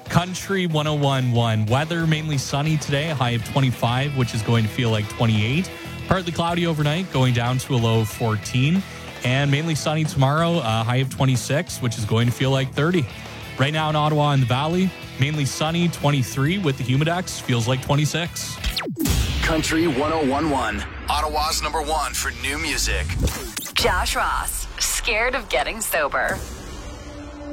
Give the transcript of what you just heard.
Country 101.1. Weather mainly sunny today, a high of 25, which is going to feel like 28. Partly cloudy overnight, going down to a low of 14. And mainly sunny tomorrow, a high of 26, which is going to feel like 30. Right now in Ottawa and the Valley, mainly sunny, 23 with the Humidex, feels like 26. Country 101.1, Ottawa's #1 for new music. Josh Ross, scared of getting sober.